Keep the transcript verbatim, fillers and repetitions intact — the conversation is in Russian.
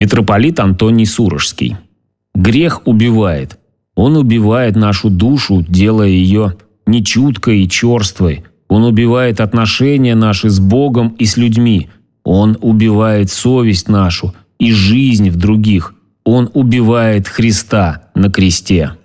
Митрополит Антоний Сурожский. Грех убивает. Он убивает нашу душу, делая ее нечуткой и черствой. Он убивает отношения наши с Богом и с людьми. Он убивает совесть нашу и жизнь в других. Он убивает Христа на кресте.